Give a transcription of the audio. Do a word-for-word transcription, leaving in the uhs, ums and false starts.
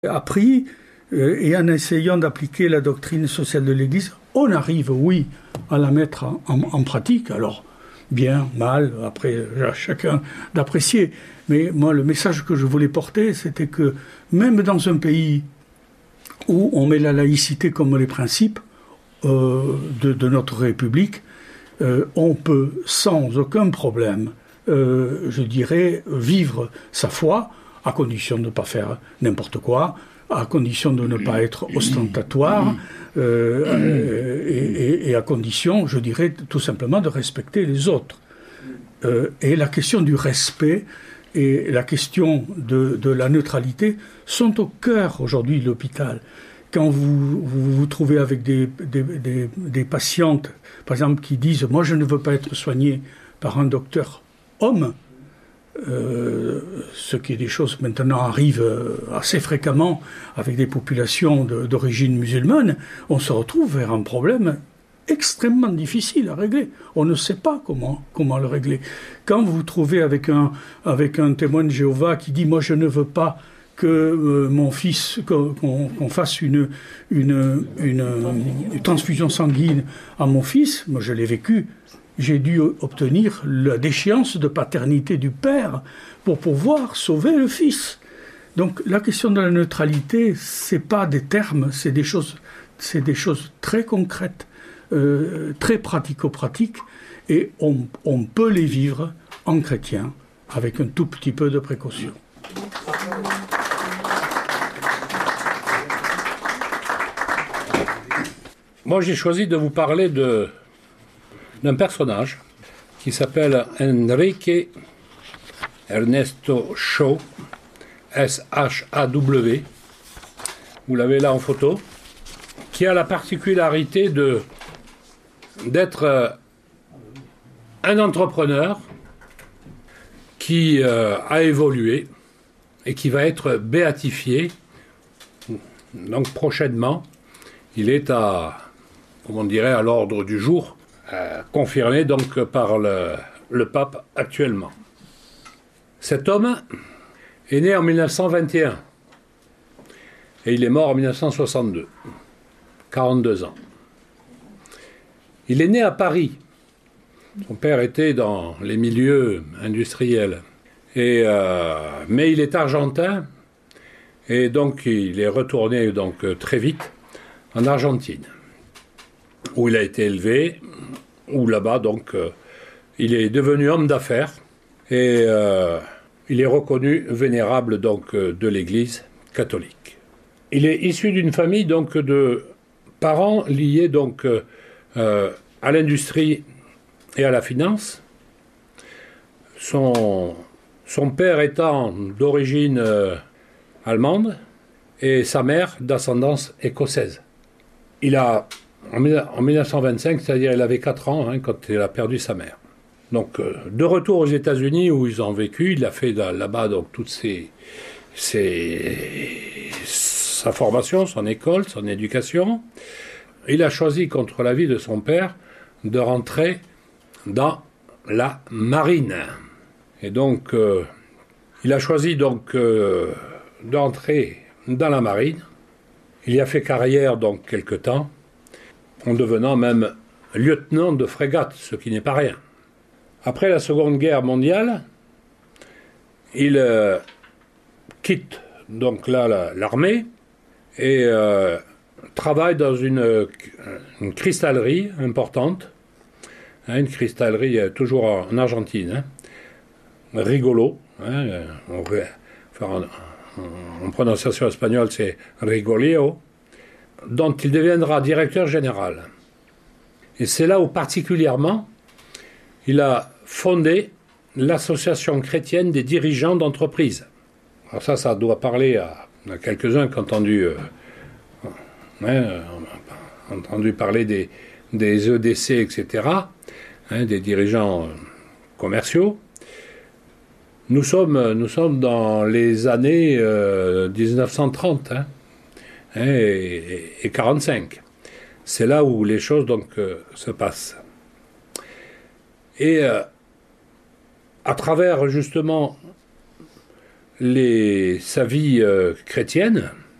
appris euh, et en essayant d'appliquer la doctrine sociale de l'Église, on arrive, oui, à la mettre en, en, en pratique. Alors, bien, mal, après, à chacun d'apprécier. Mais moi, le message que je voulais porter, c'était que même dans un pays où on met la laïcité comme les principes euh, de, de notre République, euh, on peut sans aucun problème, euh, je dirais, vivre sa foi, à condition de ne pas faire n'importe quoi, à condition de ne pas être ostentatoire, euh, et, et, et à condition, je dirais, tout simplement de respecter les autres. Euh, et la question du respect et la question de, de la neutralité sont au cœur aujourd'hui de l'hôpital. Quand vous vous, vous trouvez avec des, des, des, des patientes, par exemple, qui disent « moi je ne veux pas être soignée par un docteur homme », Euh, ce qui est des choses maintenant arrivent assez fréquemment avec des populations de, d'origine musulmane, on se retrouve vers un problème extrêmement difficile à régler. On ne sait pas comment, comment le régler. Quand vous vous trouvez avec un, avec un témoin de Jéhovah qui dit « moi je ne veux pas que euh, mon fils, qu'on, qu'on fasse une, une, une, une transfusion sanguine à mon fils », moi je l'ai vécu, j'ai dû obtenir la déchéance de paternité du père pour pouvoir sauver le fils. Donc la question de la neutralité, c'est pas des termes, c'est des choses, c'est des choses très concrètes, euh, très pratico-pratiques, et on, on peut les vivre en chrétien avec un tout petit peu de précaution. Moi, j'ai choisi de vous parler de d'un personnage qui s'appelle Enrique Ernesto Shaw, S H A W, vous l'avez là en photo, qui a la particularité de, d'être un entrepreneur qui euh, a évolué et qui va être béatifié. Donc prochainement, il est à, comment on dirait, à l'ordre du jour, Euh, confirmé donc par le, le pape actuellement. Cet homme est né en dix-neuf cent vingt et un et il est mort en dix-neuf cent soixante-deux, quarante-deux ans. Il est né à Paris. Son père était dans les milieux industriels, et, euh, mais il est argentin et donc il est retourné donc très vite en Argentine, où il a été élevé, où là-bas, donc, euh, il est devenu homme d'affaires, et euh, il est reconnu vénérable, donc, euh, de l'Église catholique. Il est issu d'une famille, donc, de parents liés, donc, euh, à l'industrie et à la finance. Son, son père étant d'origine euh, allemande, et sa mère d'ascendance écossaise. Il a En dix-neuf cent vingt-cinq, c'est-à-dire il avait quatre ans hein, quand il a perdu sa mère. Donc, euh, de retour aux États-Unis où ils ont vécu, il a fait là, là-bas donc toute ses, ses, sa formation, son école, son éducation. Il a choisi, contre l'avis de son père, de rentrer dans la marine. Et donc, euh, il a choisi donc euh, d'entrer dans la marine. Il y a fait carrière donc quelque temps, en devenant même lieutenant de frégate, ce qui n'est pas rien. Après la Seconde Guerre mondiale, il euh, quitte donc là la, l'armée et euh, travaille dans une, une cristallerie importante, hein, une cristallerie euh, toujours en, en Argentine, hein, rigolo, hein, on, enfin, en, en prononciation espagnole c'est rigolio, dont il deviendra directeur général. Et c'est là où particulièrement il a fondé l'association chrétienne des dirigeants d'entreprise. Alors ça, ça doit parler à, à quelques-uns qui ont entendu, euh, hein, entendu parler des, des E D C, et cetera, hein, des dirigeants commerciaux. Nous sommes, nous sommes dans les années euh, dix-neuf cent trente, hein, Et, et quarante-cinq. C'est là où les choses donc euh, se passent. Et euh, à travers justement les, sa vie euh, chrétienne,